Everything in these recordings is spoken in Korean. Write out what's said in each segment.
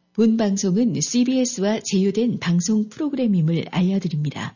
본 방송은 CBS와 제휴된 방송 프로그램임을 알려드립니다.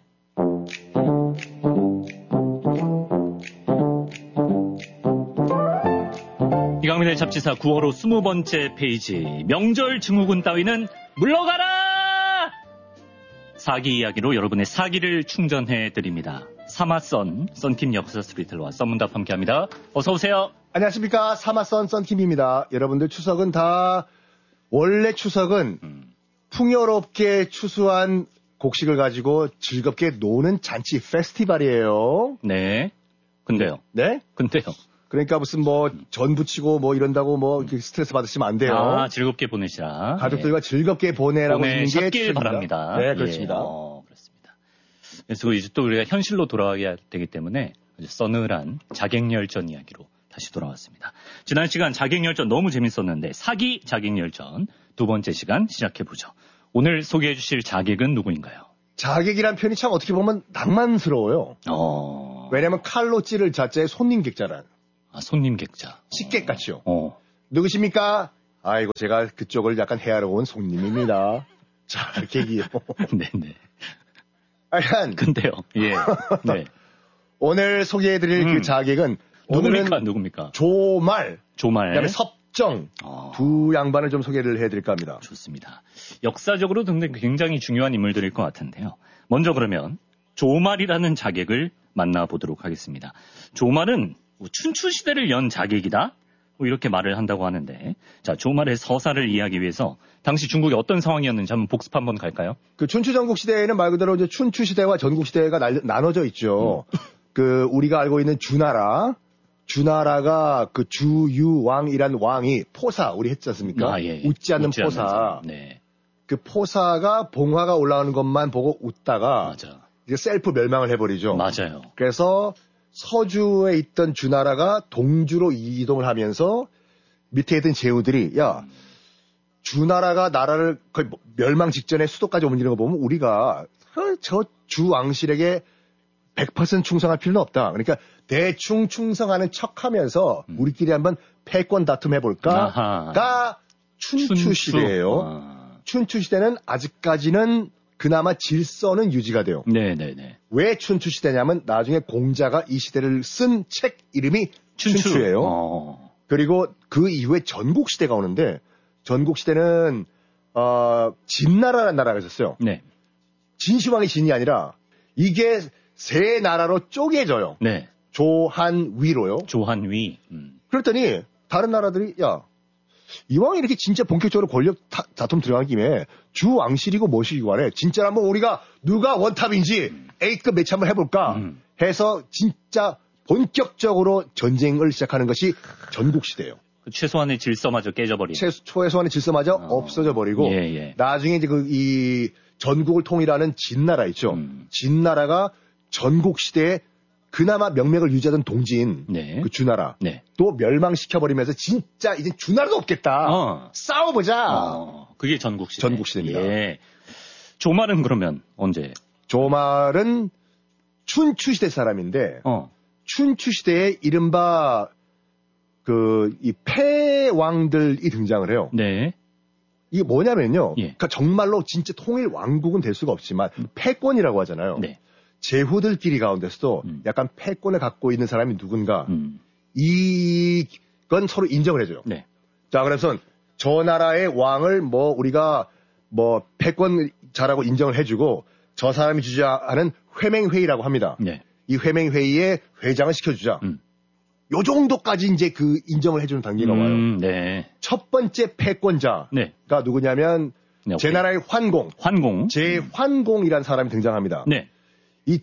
이강민의 잡지사 9월 호 20번째 페이지. 명절 증후군 따위는 물러가라! 사기 이야기로 여러분의 사기를 충전해드립니다. 사마선, 썬킴 역사 스트리트와 썬문답 함께합니다. 어서오세요. 안녕하십니까. 사마선 썬킴입니다. 여러분들 추석은 다 원래 추석은 풍요롭게 추수한 곡식을 가지고 즐겁게 노는 잔치 페스티벌이에요. 네. 근데요. 네? 근데요. 그러니까 무슨 뭐 전 부치고 뭐 이런다고 뭐 이렇게 스트레스 받으시면 안 돼요. 아, 즐겁게 보내시라. 가족들과 즐겁게 보내라고 하는 게 보내셨길 바랍니다. 네, 그렇습니다. 그렇습니다. 그래서 이제 또 우리가 현실로 돌아가야 되기 때문에 서늘한 자객열전 이야기로 다시 돌아왔습니다. 지난 시간 자객열전 너무 재밌었는데 사기 자객열전 두 번째 시간 시작해보죠. 오늘 소개해 주실 자객은 누구인가요? 자객이란 표현이 참 어떻게 보면 낭만스러워요. 왜냐하면 칼로 찌를 자자에 손님 객자란. 아, 손님 객자. 식객 같죠. 누구십니까? 아이고, 제가 그쪽을 약간 헤아려 온 손님입니다. 자, 이렇게 얘기해요. 네네. 약간. 근데요. 예. 네. 오늘 소개해드릴 그 자객은 누굽니까? 조말. 그다음에 섭정. 두 양반을 좀 소개를 해드릴까 합니다. 좋습니다. 역사적으로 굉장히 중요한 인물들일 것 같은데요. 먼저 그러면 조말이라는 자객을 만나보도록 하겠습니다. 조말은 춘추시대를 연 자객이다? 이렇게 말을 한다고 하는데, 자, 조말의 서사를 이해하기 위해서 당시 중국이 어떤 상황이었는지 한번 복습 한번 갈까요? 그 춘추 전국시대에는 말 그대로 이제 춘추시대와 전국시대가 나눠져 있죠. 그 우리가 알고 있는 주나라가 그 주유왕이란 왕이 포사, 우리 했지 않습니까? 예. 웃지 않는 포사. 네. 그 포사가 봉화가 올라가는 것만 보고 웃다가 맞아. 이제 셀프 멸망을 해버리죠. 맞아요. 그래서 서주에 있던 주나라가 동주로 이동을 하면서 밑에 있던 제후들이 야, 주나라가 나라를 거의 멸망 직전에 수도까지 옮기는 거 보면 우리가 저 주왕실에게 100% 충성할 필요는 없다. 그러니까 대충 충성하는 척하면서 우리끼리 한번 패권 다툼 해볼까가 춘추시대예요. 춘추시대는 아직까지는 그나마 질서는 유지가 돼요. 네네네. 왜 춘추시대냐면 나중에 공자가 이 시대를 쓴 책 이름이 춘추예요. 그리고 그 이후에 전국시대가 오는데 전국시대는 진나라라는 나라가 있었어요. 네. 진시황이 진이 아니라 이게 세 나라로 쪼개져요. 네. 조한위로요. 조한위. 그랬더니 다른 나라들이 야, 이왕 이렇게 진짜 본격적으로 권력 다툼 들어간 김에 주왕실이고 뭐시기고 하네. 진짜 한번 우리가 누가 원탑인지 A급 매치 한번 해볼까 해서 진짜 본격적으로 전쟁을 시작하는 것이 전국시대예요. 그 최소한의 질서마저 깨져버린. 최소한의 질서마저 없어져 버리고 나중에 이제 이 전국을 통일하는 진나라 있죠. 진나라가 전국시대에 그나마 명맥을 유지하던 동지인 그 주나라 또 멸망시켜버리면서 진짜 이제 주나라도 없겠다. 싸워보자. 그게 전국시대. 전국시대입니다. 예. 조말은 그러면 언제? 조말은 춘추시대 사람인데 춘추시대에 이른바 이 패왕들이 등장을 해요. 네. 이게 뭐냐면요. 그러니까 정말로 진짜 통일 왕국은 될 수가 없지만 패권이라고 하잖아요. 네. 제후들끼리 가운데서도 약간 패권을 갖고 있는 사람이 누군가 이건 서로 인정을 해줘요. 네. 자, 그래서 저 나라의 왕을 우리가 패권 자라고 인정을 해주고 저 사람이 주재하는 회맹회의라고 합니다. 네. 이 회맹회의에 회장을 시켜주자. 요 정도까지 이제 그 인정을 해주는 단계가 와요. 네. 첫 번째 패권자가 누구냐면 제 나라의 환공. 제환공이라는 사람이 등장합니다. 네. 이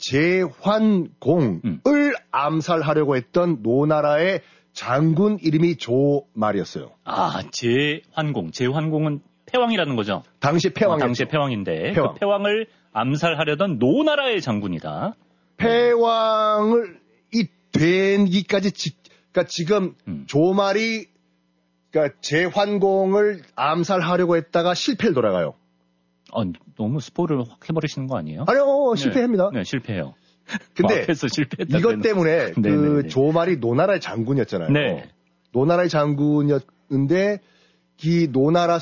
제환공을 암살하려고 했던 노나라의 장군 이름이 조말이었어요. 아, 제환공은 패왕이라는 거죠? 당시 패왕이었죠. 당시 패왕인데 그 패왕을 암살하려던 노나라의 장군이다. 패왕을 되기까지 그러니까 지금 조말이 그러니까 제환공을 암살하려고 했다가 실패를 돌아가요. 너무 스포를 확 해버리시는 거 아니에요? 아니요, 실패합니다. 네, 실패해요. 근데 앞에서 실패했다. 이것 때문에 그 조말이 노나라의 장군이었잖아요. 네. 노나라의 장군이었는데 이 노나라 소속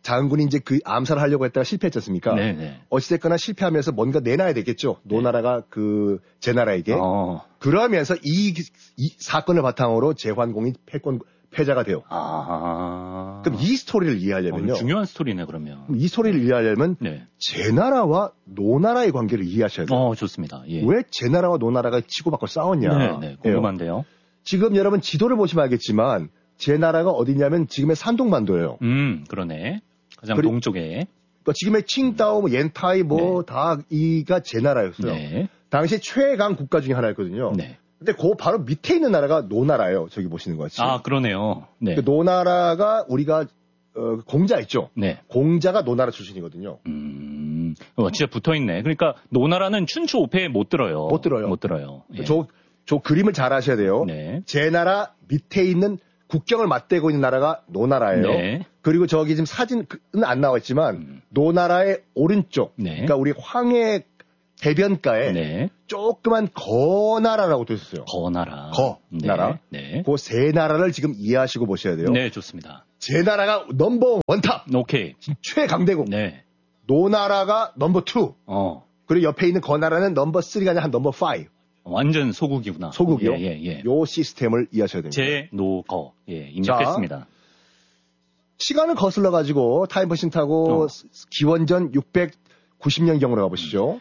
장군이 이제 그 암살을 하려고 했다가 실패했지 않습니까? 네네. 어찌됐거나 실패하면서 뭔가 내놔야 되겠죠. 노나라가 그 제나라에게. 그러면서 이 사건을 바탕으로 제환공이 패자가 돼요. 그럼 이 스토리를 이해하려면요. 중요한 스토리네, 그러면. 이 스토리를 이해하려면 네. 제나라와 노나라의 관계를 이해하셔야 돼요. 좋습니다. 예. 왜 제나라와 노나라가 치고받고 싸웠냐. 네, 궁금한데요. 지금 여러분 지도를 보시면 알겠지만 제나라가 어디냐면 지금의 산동반도예요. 그러네. 가장 동쪽에. 그러니까 지금의 칭다오, 뭐 옌타이 다 이가 제나라였어요. 네. 당시 최강 국가 중에 하나였거든요. 네. 근데 그 바로 밑에 있는 나라가 노나라예요. 저기 보시는 것 같이. 그러네요. 네. 그 노나라가 우리가 공자 있죠. 네. 공자가 노나라 출신이거든요. 진짜 붙어 있네. 그러니까 노나라는 춘추 5패에 못 들어요. 못 들어요. 못 들어요. 예. 저 그림을 잘 아셔야 돼요. 네. 제 나라 밑에 있는 국경을 맞대고 있는 나라가 노나라예요. 네. 그리고 저기 지금 사진은 안 나왔지만 노나라의 오른쪽, 네. 그러니까 우리 황해 해변가에 네. 조그만 거나라라고 돼 있었어요. 거나라. 나라. 네. 그 세 나라를 지금 이해하시고 보셔야 돼요. 네, 좋습니다. 제 나라가 넘버 원탑. 오케이. 최강대국. 네. 노나라가 넘버 투. 그리고 옆에 있는 거나라는 넘버 3가 아니라 한 넘버 5. 완전 소국이구나. 소국이요. 예. 요 시스템을 이해하셔야 됩니다. 제노거. 예, 입력했습니다. 시간을 거슬러 가지고 타임머신 타고 기원전 690년경으로 가보시죠.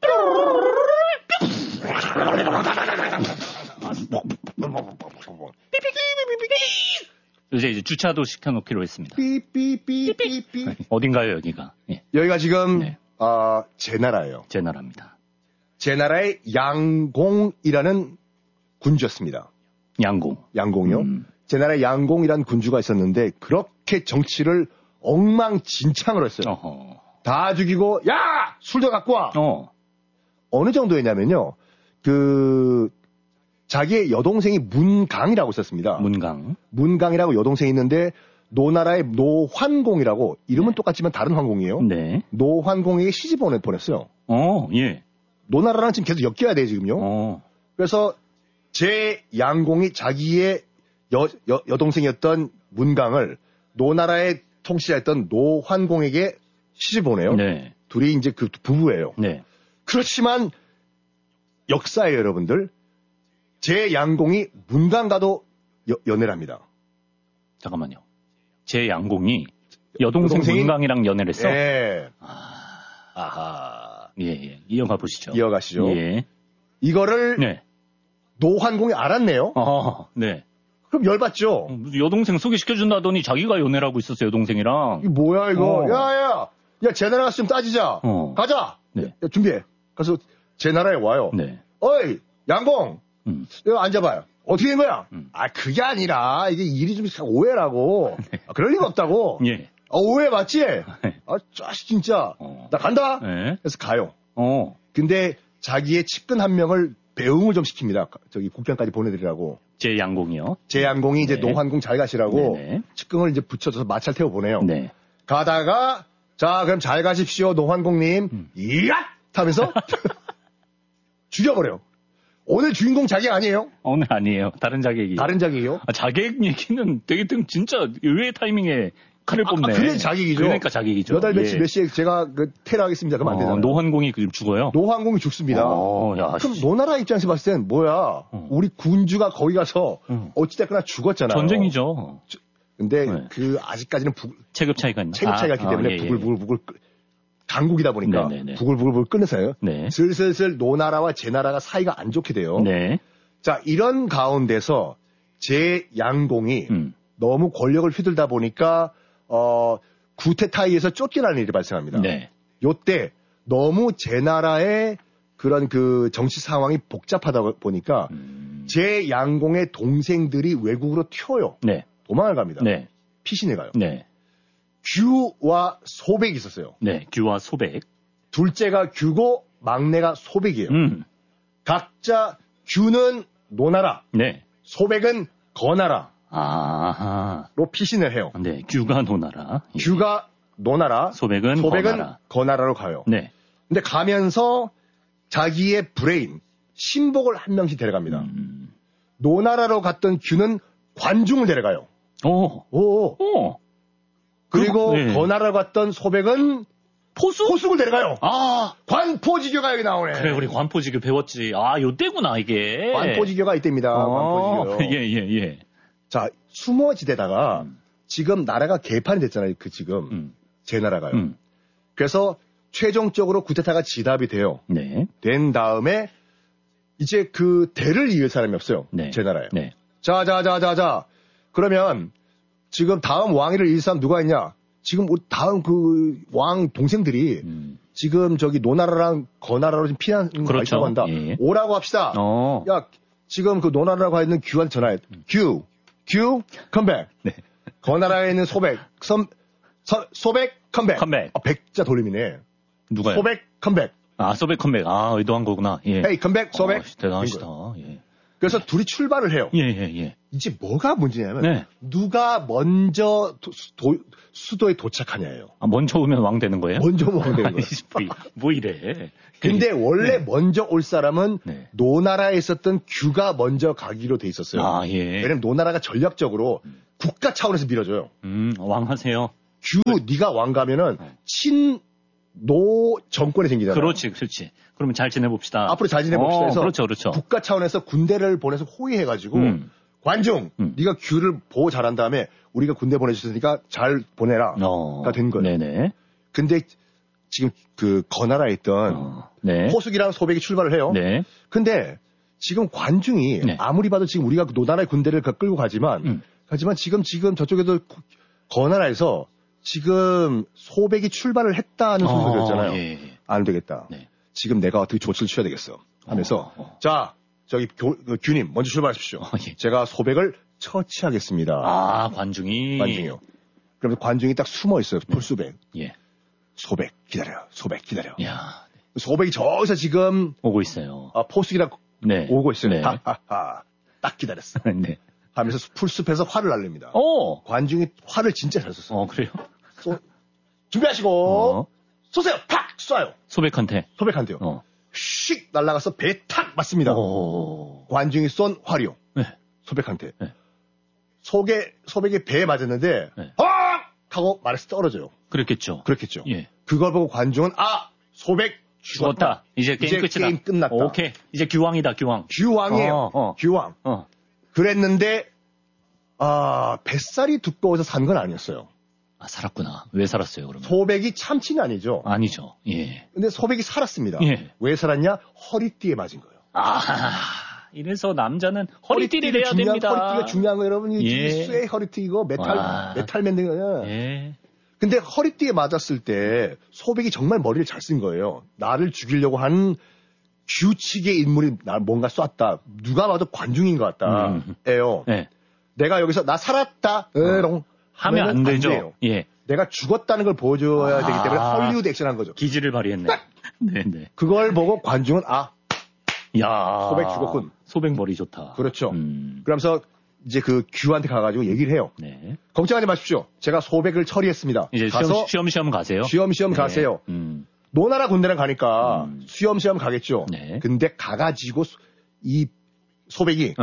이제 주차도 시켜놓기로 했습니다. 삐삐삐삐삐. 어딘가요, 여기가? 예. 여기가 지금 제나라예요. 제나라입니다. 제나라의 양공이라는 군주였습니다. 양공이요. 제나라의 양공이라는 군주가 있었는데 그렇게 정치를 엉망진창으로 했어요. 다 죽이고 야! 술도 갖고 와! 어느 정도였냐면요. 자기의 여동생이 문강이라고 있었습니다. 문강이라고 여동생이 있는데 노나라의 노환공이라고 이름은 똑같지만 다른 환공이에요. 네. 노환공에게 시집 보냈어요. 예. 노나라랑 지금 계속 엮여야 돼 지금요. 그래서 제 양공이 자기의 여동생이었던 문강을 노나라의 통치자였던 노환공에게 시집 보내요. 네. 둘이 이제 그 부부예요. 네. 그렇지만 역사에 여러분들 제 양공이 문강과도 연애를 합니다. 잠깐만요. 제 양공이 여동생이 문강이랑 연애를 했어? 네. 예. 이어가 보시죠. 이어가시죠. 예. 이거를 노환공이 알았네요. 네. 그럼 열받죠. 여동생 소개시켜준다더니 자기가 연애를 하고 있었어요, 여동생이랑. 이 뭐야 이거. 야 제나라 가서 좀 따지자. 가자. 네. 야, 준비해. 그래서 제나라에 와요. 네. 어이 양공. 여기 앉아봐요. 어떻게 된 거야? 그게 아니라 이게 일이 좀 오해라고. 그럴 리가 없다고. 예. 오해 맞지? 짜식 진짜. 나 간다. 네. 그래서 가요. 근데 자기의 측근 한 명을 배웅을 좀 시킵니다. 저기 국경까지 보내드리라고. 제 양공이요. 제 양공이 이제 노환공 잘 가시라고 네네. 측근을 이제 붙여줘서 마찰 태워 보내요. 네. 가다가 자 그럼 잘 가십시오 노환공님. 이야! 하면서 죽여버려요. 오늘 주인공 자객 아니에요? 오늘 아니에요. 다른 자객이에요. 다른 자객이요? 자객 얘기는 되게 진짜 의외의 타이밍에 칼을 뽑네. 그래 자객이죠. 그러니까 자객이죠. 몇 월 며칠 몇 시에 제가 테러하겠습니다. 그러면 안 되잖아요. 노환공이 죽어요? 노환공이 죽습니다. 그럼 노나라 입장에서 봤을 땐 뭐야? 우리 군주가 거기 가서 어찌됐거나 죽었잖아요. 전쟁이죠. 근데 그 아직까지는 체급 차이가 있나? 체급 차이가 있기 때문에 부글부글 강국이다 보니까 부글부글 끓는서요. 네. 슬슬 노나라와 제나라가 사이가 안 좋게 돼요. 네. 자 이런 가운데서 제 양공이 너무 권력을 휘둘다 보니까 구테타이에서 쫓겨나는 일이 발생합니다. 네. 요때 너무 제나라의 그런 그 정치 상황이 복잡하다 보니까 제 양공의 동생들이 외국으로 튀어요. 네. 도망을 갑니다. 네. 피신해 가요. 네. 규와 소백이 있었어요. 네. 규와 소백. 둘째가 규고 막내가 소백이에요. 각자 규는 노나라, 네. 소백은 거나라. 로 피신을 해요. 네. 규가 노나라. 규가 노나라, 소백은 거나라로 가요. 네. 근데 가면서 자기의 브레인, 신복을 한 명씩 데려갑니다. 노나라로 갔던 규는 관중을 데려가요. 그리고 네. 건하러 갔던 소백은 포숙을 데려가요. 아, 관포지교가 여기 나오네. 그래, 우리 관포지교 배웠지. 아, 요때구나, 이게. 관포지교가 이때입니다. 관포지교. 예. 자, 수모지대다가 지금 나라가 개판이 됐잖아요. 지금. 제 나라가요. 그래서 최종적으로 쿠데타가 진압이 돼요. 네. 된 다음에 이제 그 대를 이을 사람이 없어요. 네. 제 나라에. 네. 자. 그러면 지금 다음 왕위를 이을 사람 누가 있냐? 지금 우리 다음 그 왕 동생들이 지금 저기 노나라랑 거나라로 지금 피난 가 있다고 한다. 예. 오라고 합시다. 야, 지금 그 노나라라고 있는 규한테 전화해. 규, 컴백. 네. 거나라에 있는 소백, 소백, 컴백. 백자 돌림이네. 누가요? 소백, 컴백. 아, 소백 컴백. 아, 의도한 거구나. 예. 헤이, 컴백, 소백. 대단하시다. 예. 그래서 둘이 출발을 해요. 예. 이제 뭐가 문제냐면, 네. 누가 먼저 수도에 도착하냐예요. 아, 먼저 오면 왕 되는 거예요? 먼저 왕 되는 거예요. 뭐 이래. 근데 원래 먼저 올 사람은 네. 노나라에 있었던 규가 먼저 가기로 돼 있었어요. 아, 예. 왜냐면 노나라가 전략적으로 국가 차원에서 밀어줘요. 왕 하세요. 네가 왕 가면은 친노 정권이 생기잖아요. 그렇지. 그러면 잘 지내봅시다. 앞으로 잘 지내봅시다 해서 그렇죠. 국가 차원에서 군대를 보내서 호위해가지고 관중 네가 규를 보호 잘한 다음에 우리가 군대 보내줬으니까 잘 보내라가 된 거예요. 네네. 근데 지금 그 거나라에 있던 네. 포숙이랑 소백이 출발을 해요. 네. 근데 지금 관중이 네. 아무리 봐도 지금 우리가 노나라의 군대를 끌고 가지만 지금 저쪽에도 거나라에서 지금 소백이 출발을 했다는 소리가 들렸잖아요. 예. 안 되겠다. 네. 지금 내가 어떻게 조치를 취해야 되겠어 하면서 자 저기 규님 먼저 출발하십시오. 예. 제가 소백을 처치하겠습니다. 아, 관중이요. 그러면 관중이 딱 숨어 있어요. 풀수백. 예. 소백 기다려. 야. 소백이 저기서 지금 오고 있어요. 포숙이랑 네. 오고 있어요. 네. 하하하. 딱 기다렸어. 네. 하면서 풀숲에서 활을 날립니다. 관중이 활을 진짜 잘 쐈어요. 그래요? 준비하시고 쏘세요. 팍 쏴요. 소백한테요. 휙 날아가서 배에 탁 맞습니다. 관중이 쏜 활이요. 네. 소백한테. 네. 소백이 배에 맞았는데 네. 하고 말에서 떨어져요. 그렇겠죠. 예. 그걸 보고 관중은 소백 죽었다. 이제 게임 끝이다. 게임 끝났다. 오케이. 이제 규왕이다. 규왕이에요. 규왕. 그랬는데 뱃살이 두꺼워서 산 건 아니었어요. 아, 살았구나. 왜 살았어요, 그러면? 소백이 참치는 아니죠. 아니죠. 예. 근데 소백이 살았습니다. 예. 왜 살았냐? 허리띠에 맞은 거예요. 이래서 남자는 허리띠를 해야 됩니다. 허리띠가 중요한 거예요, 여러분. 예. 쇠 허리띠 이거 메탈 맨딩 거예요. 예. 근데 허리띠에 맞았을 때 소백이 정말 머리를 잘 쓴 거예요. 나를 죽이려고 한 규칙의 인물이 날 뭔가 쐈다. 누가 봐도 관중인 것 같다. 에요. 네. 내가 여기서 나 살았다. 하면 안 되죠. 예. 내가 죽었다는 걸 보여줘야 되기 때문에 헐리우드 액션 한 거죠. 기지를 발휘했네. 네네. 그걸 보고 관중은 야, 소백 죽었군. 소백 머리 좋다. 그렇죠. 그러면서 이제 그 규한테 가가지고 얘기를 해요. 네. 걱정하지 마십시오. 제가 소백을 처리했습니다. 이제 가서 시험시험 가세요. 시험시험 네. 가세요. 노나라 군대랑 가니까 시험시험 가겠죠. 네. 근데 가가지고 이 소백이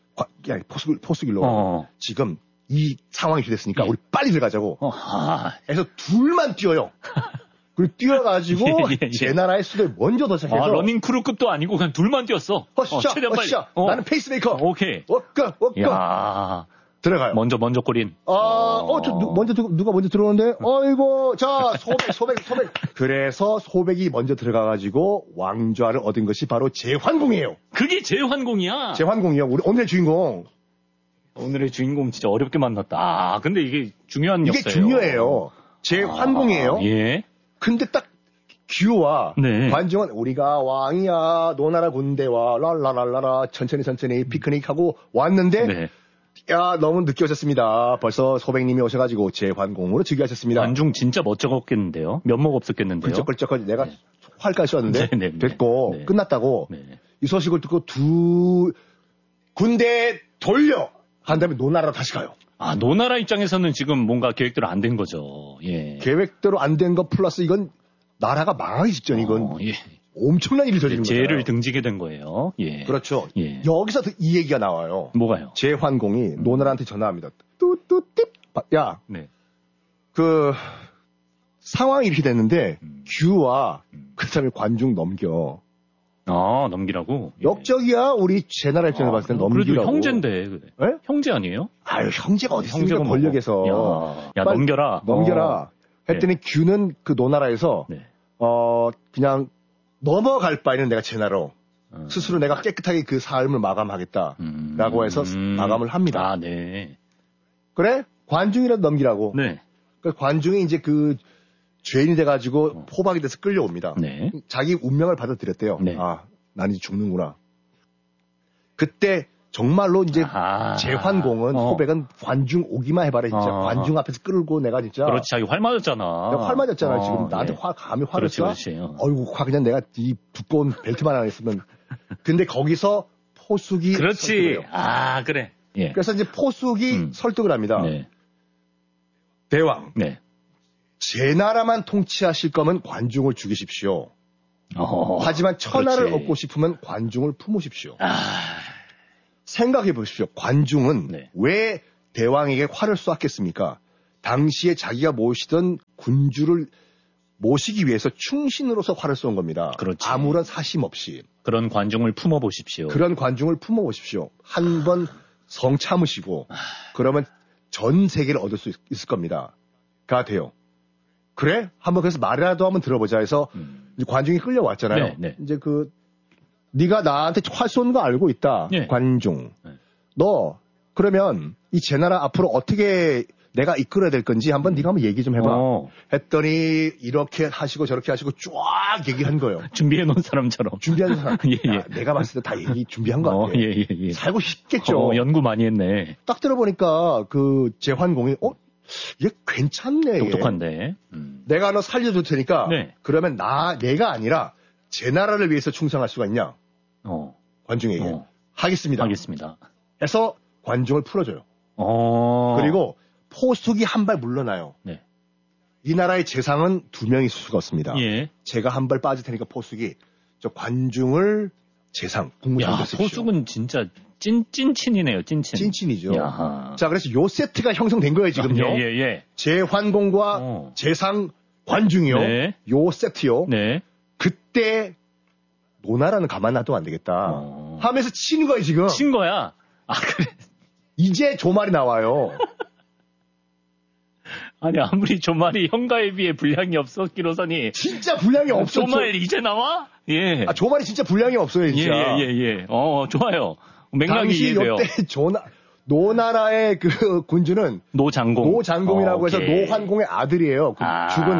포수길로 지금 이 상황이 됐으니까 우리 빨리 들어가자고 해서 둘만 뛰어요. 그리고 뛰어가지고 제 나라의 수도에 먼저 도착해서 러닝 크루급도 아니고 그냥 둘만 뛰었어. 최대한 빨리. 나는 페이스메이커. 오케이. 워커. 들어가요. 먼저 꼬린. 누가 먼저 들어오는데? 아이고, 자, 소백. 그래서 소백이 먼저 들어가가지고 왕좌를 얻은 것이 바로 제환공이에요. 그게 제환공이야? 제환공이요. 우리 오늘의 주인공. 오늘의 주인공 진짜 어렵게 만났다. 근데 이게 중요한 역사예요. 이게 중요해요. 제환공이에요. 예. 근데 딱 규와 네. 관중은 우리가 왕이야. 노나라 군대와 랄라랄라라 천천히 피크닉하고 왔는데 네. 야, 너무 늦게 오셨습니다. 벌써 소백님이 오셔가지고 제환공으로 즉위하셨습니다. 관중 진짜 멋쩍었겠는데요. 면목 없었겠는데요. 꿀쩍꿀쩍 내가 활까지 쏘았는데 됐고 네. 끝났다고 네. 이 소식을 듣고 두 군대 돌려 한 다음에 노나라로 다시 가요. 노나라 입장에서는 지금 뭔가 계획대로 안 된 거죠. 예. 계획대로 안 된 거 플러스 이건 나라가 망하기 직전 이건 예. 엄청난 일이 저지른 거예요. 죄를 등지게 된 거예요. 예. 그렇죠. 예. 여기서 이 얘기가 나와요. 뭐가요? 제환공이 노나라한테 전화합니다. 뚜뚜 띠. 야. 네. 그 상황이 이렇게 됐는데 규와 그다음에 관중 넘겨. 아, 넘기라고? 예. 역적이야. 우리 제 나라 입장에서 봤을 땐 넘기라고. 그래도 형제인데. 그래. 네? 형제 아니에요? 아유, 형제가 어디 있습니까? 형제가 뭐고. 권력에서. 야, 넘겨라. 넘겨라. 했더니 규는 그 노나라에서 네. 그냥 넘어갈 바에는 내가 제 나라로 스스로 내가 깨끗하게 그 삶을 마감하겠다라고 해서 마감을 합니다. 아, 네. 그래? 관중이라도 넘기라고. 네. 그 관중이 이제 그 죄인이 돼가지고 포박이 돼서 끌려옵니다. 네. 자기 운명을 받아들였대요. 네. 아, 난 이제 죽는구나. 그때 정말로 이제 재환공은 포백은 관중 오기만 해봐라 진짜. 관중 앞에서 끌고 내가 진짜. 그렇지, 자기 활 맞았잖아. 내가 활 맞았잖아. 지금 나한테 네. 감히 화를 쏴? 그렇지. 어이구, 그냥 내가 이 두꺼운 벨트만 안 했으면. 근데 거기서 포숙이. 그렇지. 아, 그래. 예. 그래서 이제 포숙이 설득을 합니다. 네. 대왕. 네. 제 나라만 통치하실 거면 관중을 죽이십시오. 하지만 천하를 그렇지. 얻고 싶으면 관중을 품으십시오. 생각해 보십시오. 관중은 네. 왜 대왕에게 활을 쏘았겠습니까? 당시에 자기가 모시던 군주를 모시기 위해서 충신으로서 활을 쏜 겁니다. 그렇지. 아무런 사심 없이. 그런 관중을 품어보십시오. 그런 관중을 품어보십시오. 한 번 성 참으시고 그러면 전 세계를 얻을 수 있을 겁니다. 가 돼요. 그래? 한번 그래서 말이라도 한번 들어보자 해서 이제 관중이 끌려왔잖아요. 네, 네. 이제 네가 나한테 활 쏘는 거 알고 있다. 네. 관중. 네. 너 그러면 이 제 나라 앞으로 어떻게 내가 이끌어야 될 건지 한번 네가 한번 얘기 좀 해봐. 했더니 이렇게 하시고 저렇게 하시고 쫙 얘기한 거예요. 준비해 놓은 사람처럼. 준비한 사람. 예, 예. 야, 내가 봤을 때 다 얘기 준비한 거 같아. 예. 살고 싶겠죠. 연구 많이 했네. 딱 들어보니까 그 재환공이 얘 괜찮네. 똑똑한데. 내가 너 살려줄 테니까. 네. 그러면 내가 아니라 제 나라를 위해서 충성할 수가 있냐? 관중에게. 하겠습니다. 해서 관중을 풀어줘요. 그리고 포숙이 한 발 물러나요. 네. 이 나라의 재상은 2명이 있을 수가 없습니다. 예. 제가 한 발 빠질 테니까 포숙이 저 관중을 재상, 국무장관 쓰십시오. 포숙은 진짜 찐친이네요, 찐친. 찐친이죠. 야하. 자, 그래서 요 세트가 형성된 거예요, 지금요. 예. 재환공과 재상 관중이요. 네. 요 세트요. 네. 그때 노나라는 가만 놔두면 안 되겠다. 하면서 치는 거예요, 지금. 친 거야. 아, 그래. 이제 조말이 나와요. 아니, 아무리 조말이 형가에 비해 분량이 없었기로서니. 진짜 분량이 없었죠. 조말 이제 나와? 예. 조말이 진짜 분량이 없어요, 진짜. 예. 좋아요. 맥락이 당시 이해돼요. 요때 노나라의 그 군주는 노장공이라고 해서 노환공의 아들이에요. 죽은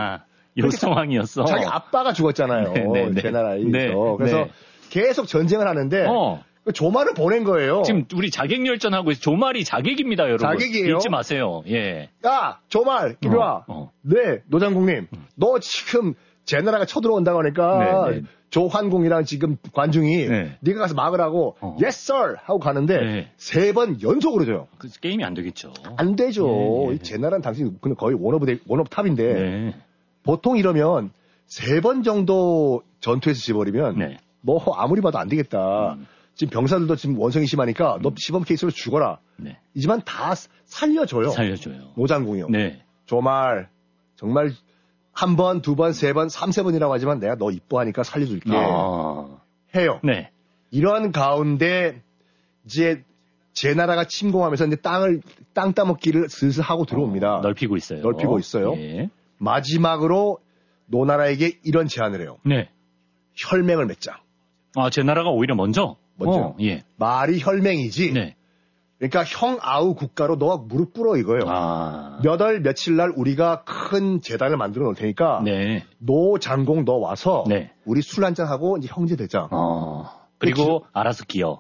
요 상황이었어. 자기 아빠가 죽었잖아요. 제 나라에서. 그래서 계속 전쟁을 하는데 조말을 보낸 거예요. 지금 우리 자객열전하고 있어요. 조말이 자객입니다, 여러분. 자객이에요. 잊지 마세요. 예. 야, 조말, 이리 와. 네, 노장공님. 너 지금 제 나라가 쳐들어온다고 하니까 조환공이랑 지금 관중이 네가 가서 막으라고 Yes, sir! 하고 가는데 3번 연속으로 줘요. 그 게임이 안 되겠죠. 안 되죠. 제 나라는 당신 거의 원오브 탑인데 보통 이러면 3번 정도 전투에서 지버리면 뭐 아무리 봐도 안 되겠다. 지금 병사들도 지금 원성이 심하니까 너 시범 케이스로 죽어라. 이지만 다 살려줘요. 노장공이요. 조말 정말 1번, 2번, 3번, 3세번이라고 하지만 내가 너 이뻐하니까 살려줄게. 해요. 이런 가운데 이제 제 나라가 침공하면서 이제 땅 따먹기를 슬슬 하고 들어옵니다. 넓히고 있어요. 마지막으로 노나라에게 이런 제안을 해요. 혈맹을 맺자. 제 나라가 오히려 먼저? 말이 혈맹이지. 그러니까 형아우 국가로 너가 무릎 꿇어 이거예요. 몇 월 며칠 날 우리가 큰 재단을 만들어 놓을 테니까 노장공 너 와서 우리 술 한잔 하고 이제 형제 되자. 그리고 알아서 기어.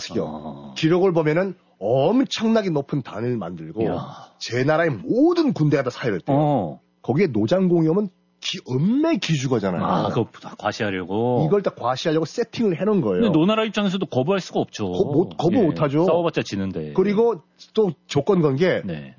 기록을 보면은 엄청나게 높은 단을 만들고 제 나라의 모든 군대가 다 사열했대요. 거기에 노장공이 오면 엄매 기주거잖아요. 그거 과시하려고. 이걸 다 과시하려고 세팅을 해놓은 거예요. 근데 노나라 입장에서도 거부할 수가 없죠. 거부 못하죠. 싸워봤자 지는데. 그리고 또 조건 건 게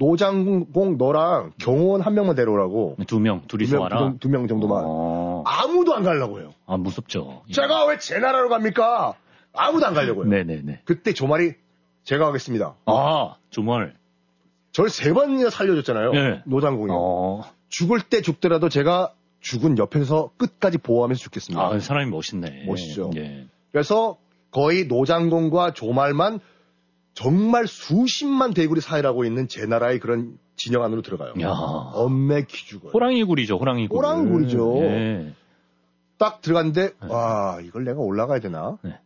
노장공 너랑 경호원 1명만 데려오라고. 2명, 둘이서 와라. 2명 정도만. 아무도 안 가려고 해요. 무섭죠. 제가 왜 제 나라로 갑니까? 아무도 안 가려고요. 네네네. 그때 조말이 제가 가겠습니다. 조말. 저를 3번이나 살려줬잖아요. 네. 노장공이요. 죽을 때 죽더라도 제가 죽은 옆에서 끝까지 보호하면서 죽겠습니다. 아, 사람이 멋있네. 멋있죠. 예. 그래서 거의 노장공과 조말만 정말 수십만 대군이 사일하고 있는 제 나라의 그런 진영 안으로 들어가요. 야. 엄매 기죽어요. 호랑이굴이죠, 호랑이굴. 호랑이굴이죠. 예. 딱 들어갔는데 와 이걸 내가 올라가야 되나? 네.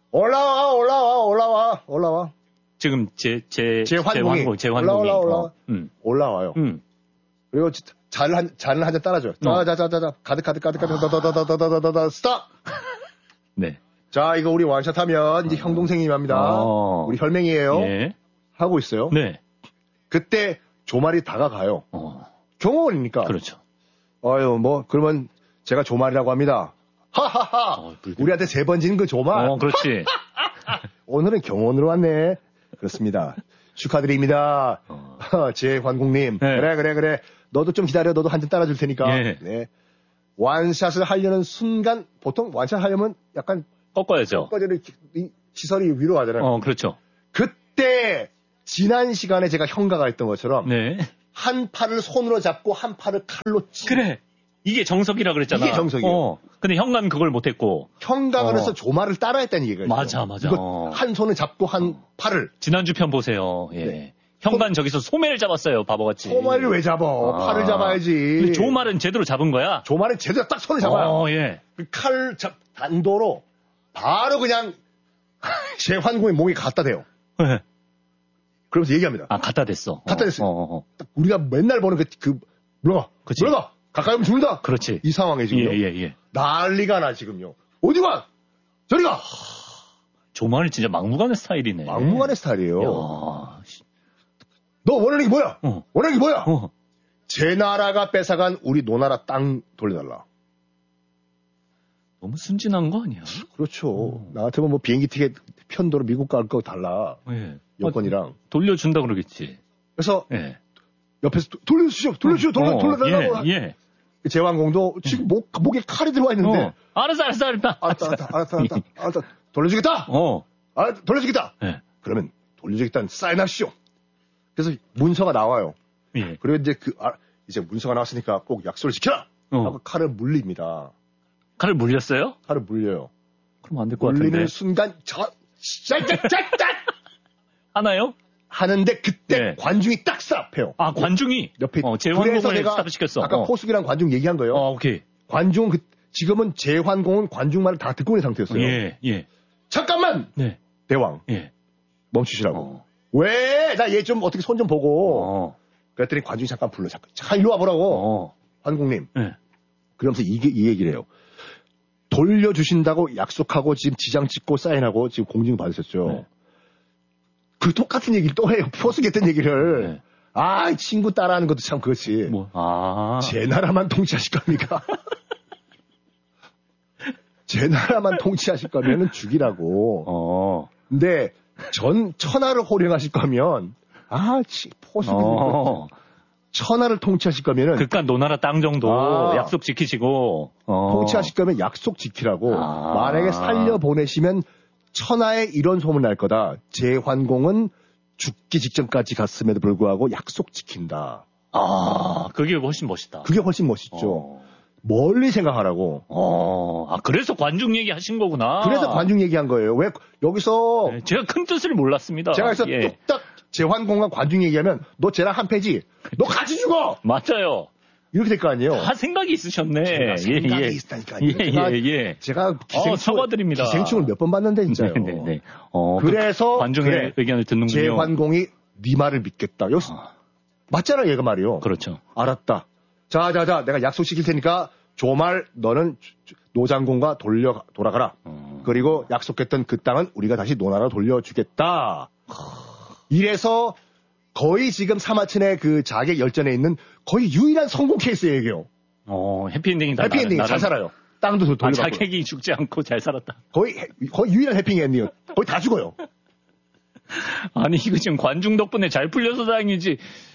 올라와. 지금 제환공이 올라와. 올라와요. 그리고 잔을 한 잔 따라줘요. 자자자자 가득 스탑. 네. 자 이거 우리 원샷하면 이제 형 동생이 합니다. 우리 혈맹이에요. 예. 하고 있어요. 네. 그때 조말이 다가가요. 경호원이니까. 그렇죠. 뭐 그러면 제가 조말이라고 합니다. 하하하. 우리한테 3번 진 그 조말. 그렇지. 오늘은 경호원으로 왔네. 그렇습니다. 축하드립니다. 제환공님. 네. 그래. 너도 좀 기다려. 너도 한 잔 따라줄 테니까. 예. 네. 완샷을 하려는 순간 보통 완샷 하려면 약간 꺾어야죠. 시설이 위로 가잖아요. 그렇죠. 그때 지난 시간에 제가 형가가 했던 것처럼 네. 한 팔을 손으로 잡고 한 팔을 칼로 그래. 이게 정석이라 그랬잖아. 이게 정석이에요. 근데 형간 그걸 못했고. 형가가 그래서 조말을 따라했다는 얘기가 있어요. 맞아. 이거 한 손을 잡고 한 팔을. 지난주 편 보세요. 예. 네. 형간 저기서 소매를 잡았어요. 바보같이. 소말을 왜 잡아? 팔을 잡아야지. 근데 조말은 제대로 잡은 거야. 조말은 제대로 딱 손을 잡아요. 예. 그 칼 단도로 바로 그냥 제환공의 목에 갖다 대요. 네. 그러면서 얘기합니다. 갖다 댔어. 갖다 댔어요. 딱 우리가 맨날 보는 물러가. 가까이 오면 죽는다. 그렇지. 이 상황에 지금요. 예. 난리가 나 지금요. 어디 가? 저리 가. 조말이 진짜 막무가내 스타일이네. 막무가내 스타일이에요. 야. 너 원하는 게 뭐야? 원하는 게 뭐야? 어. 제 나라가 뺏어간 우리 노나라 땅 돌려달라. 너무 순진한 거 아니야? 그렇죠. 나 같으면 뭐 비행기 티켓 편도로 미국 갈 거 달라. 예. 여권이랑. 돌려준다 그러겠지. 그래서 예. 옆에서 돌려달라고. 예. 제왕공도 지금 목에 칼이 들어와 있는데. 알았어. 알았다. 돌려주겠다. 돌려주겠다. 예. 그러면 돌려주겠다는 사인하시오. 그래서 문서가 나와요. 예. 그리고 이제 이제 문서가 나왔으니까 꼭 약속을 지켜라. 하고 칼을 물립니다. 칼을 물렸어요? 칼을 물려요. 그럼 안 될 것 같은데. 물리는 순간 하나요? 하는데 그때 네. 관중이 딱 스탑해요. 관중이 옆에. 제환공을 스탑시켰어. 아까 포수기랑 관중 얘기한 거예요. 오케이. 관중은 지금은 제환공은 관중 말을 다 듣고 있는 상태였어요. 예. 잠깐만. 네. 대왕. 예. 멈추시라고. 왜? 나 얘 좀 어떻게 손 좀 보고. 그랬더니 관중이 잠깐 불러. 잠깐 일로 와보라고. 환공님. 네. 그러면서 이 얘기를 해요. 돌려주신다고 약속하고 지금 지장 찍고 사인하고 지금 공증 받으셨죠. 네. 그 똑같은 얘기를 또 해요. 포스기 했던 얘기를. 네. 친구 따라하는 것도 참 그렇지. 제 나라만 통치하실 겁니까? 제 나라만 통치하실 거면은 죽이라고. 근데 천하를 호령하실 거면 포스기 천하를 통치하실 거면은 그깟 노나라 땅 정도 약속 지키시고 통치하실 거면 약속 지키라고. 만약에 살려 보내시면 천하에 이런 소문 날 거다. 제환공은 죽기 직전까지 갔음에도 불구하고 약속 지킨다. 그게 훨씬 멋있다. 그게 훨씬 멋있죠. 멀리 생각하라고. 그래서 관중 얘기 하신 거구나. 그래서 관중 얘기한 거예요. 왜 여기서 제가 큰 뜻을 몰랐습니다. 제가 그래서 뚝딱 제환공과 관중 얘기하면 너 쟤랑 한 패지. 너 같이 죽어. 맞아요. 이렇게 될 거 아니에요. 다 생각이 있으셨네. 생각이 있다니까요. 제가 사과드립니다. 기생충을 몇 번 봤는데 진짜요. 네. 그래서 관중의 의견을 듣는군요. 제환공이 네 말을 믿겠다. 여기서 맞잖아 얘가 말이요. 그렇죠. 알았다. 자, 내가 약속 시킬 테니까 조말 너는 노장공과 돌아가라. 그리고 약속했던 그 땅은 우리가 다시 노나라로 돌려주겠다. 이래서 거의 지금 사마천의 그 자객 열전에 있는 거의 유일한 성공 케이스예요, 이게요. 해피엔딩이다. 해피엔딩 잘 살아요. 땅도 돌려받고. 자객이 죽지 않고 잘 살았다. 거의 유일한 해피엔딩이에요. 거의 다 죽어요. 아니 이거 지금 관중 덕분에 잘 풀려서 다행이지.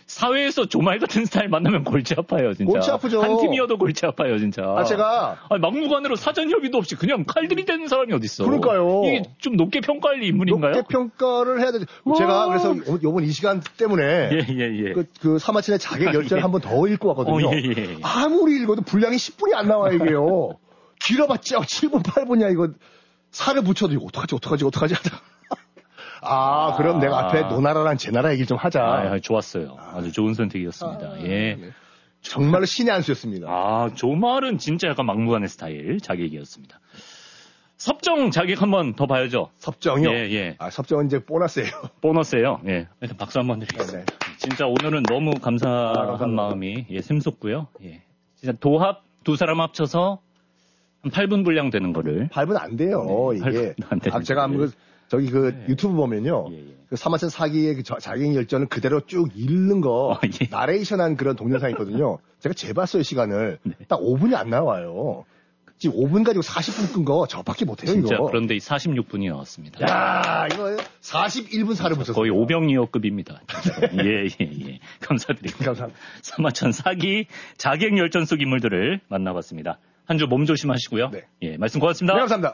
사회에서 조말 같은 스타일 만나면 골치 아파요, 진짜. 골치 아프죠. 한 팀이어도 골치 아파요, 진짜. 제가. 막무가내로 사전 협의도 없이 그냥 칼들이 되는 사람이 어딨어. 그러니까요. 이게 좀 높게 평가할 인물인가요? 높게 평가를 해야 되죠. 제가 그래서 요번 이 시간 때문에. 예. 그 사마천의 자객 열전을 한 번 더 읽고 왔거든요. 예. 아무리 읽어도 분량이 10분이 안 나와요, 이게요. 길어봤자 7분, 8분이야, 이거. 살을 붙여도 이거 어떡하지 하자. 그럼 내가 앞에 노나라랑 제나라 얘기를 좀 하자. 좋았어요. 아주 좋은 선택이었습니다. 예. 네. 정말로 신의 한 수였습니다. 조말은 진짜 약간 막무가내 스타일 자객이었습니다. 섭정 자객 한번 더 봐야죠. 섭정이요? 예. 섭정은 이제 보너스예요. 보너스예요. 예. 일단 박수 한번 드리겠습니다. 네. 진짜 오늘은 너무 감사한 마음이 샘솟고요. 예. 진짜 도합 두 사람 합쳐서 한 8분 분량 되는 거를. 8분 안 돼요, 이게. 안 되는 제가 유튜브 보면요. 그 사마천 사기의 그 자객 열전을 그대로 쭉 읽는 거, 나레이션한 그런 동영상이 있거든요. 제가 재봤어요, 시간을. 딱 5분이 안 나와요. 지금 5분 가지고 40분 끈 거 저밖에 못해요, 진짜 이거. 그런데 46분이 나왔습니다. 야, 이거 41분 살을 붙였어요. 거의 오병이어급입니다. 예. 감사드립니다. 감사합니다. 사마천 사기 자객 열전 속 인물들을 만나봤습니다. 한 주 몸 조심하시고요. 네. 예, 말씀 고맙습니다. 네, 감사합니다.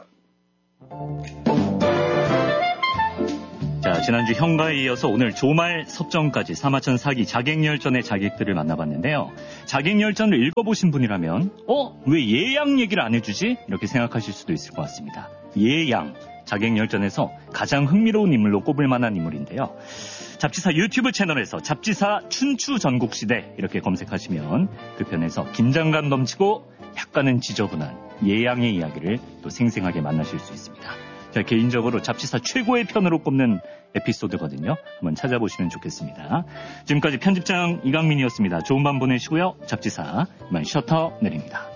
자, 지난주 형가에 이어서 오늘 조말 섭정까지 사마천 사기 자객열전의 자객들을 만나봤는데요. 자객열전을 읽어보신 분이라면 왜 예양 얘기를 안 해주지? 이렇게 생각하실 수도 있을 것 같습니다. 예양, 자객열전에서 가장 흥미로운 인물로 꼽을 만한 인물인데요. 잡지사 유튜브 채널에서 잡지사 춘추 전국시대 이렇게 검색하시면 그 편에서 긴장감 넘치고 약간은 지저분한 예양의 이야기를 또 생생하게 만나실 수 있습니다. 제가 개인적으로 잡지사 최고의 편으로 꼽는 에피소드거든요. 한번 찾아보시면 좋겠습니다. 지금까지 편집장 이강민이었습니다. 좋은 밤 보내시고요. 잡지사 이만 셔터 내립니다.